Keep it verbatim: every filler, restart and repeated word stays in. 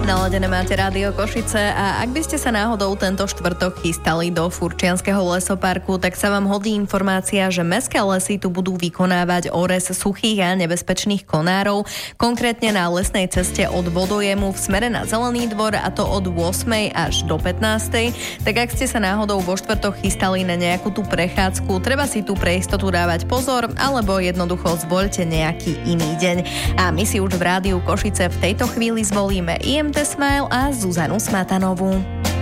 Naladené máte Rádio Košice a ak by ste sa náhodou tento štvrtok chystali do Furčianskeho lesoparku, tak sa vám hodí informácia, že mestské lesy tu budú vykonávať orez suchých a nebezpečných konárov, konkrétne na lesnej ceste od vodojemu v smere na Zelený dvor, a to od ôsmej až do pätnástej. Tak ak ste sa náhodou vo štvrtok chystali na nejakú tú prechádzku, treba si tu pre istotu dávať pozor, alebo jednoducho zvoľte nejaký iný deň. A my si už v Rádiu Košice v tejto chvíli zvolíme í em té Smile a Zuzanu Smatanovú.